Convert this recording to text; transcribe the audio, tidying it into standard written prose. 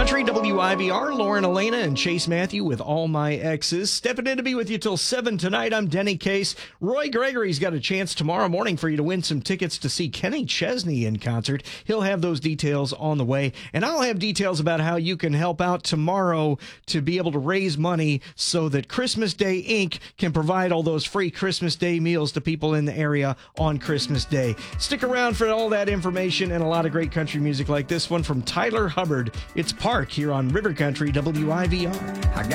Country, WIVR, Lauren Elena and Chase Matthew with All My Exes. Stepping in to be with you till 7 tonight, I'm Denny Case. Roy Gregory's got a chance tomorrow morning for you to win some tickets to see Kenny Chesney in concert. He'll have those details on the way, and I'll have details about how you can help out tomorrow to be able to raise money so that Christmas Day Inc. can provide all those free Christmas Day meals to people in the area on Christmas Day. Stick around for all that information and a lot of great country music like this one from Tyler Hubbard. It's Park here on River Country WIVR.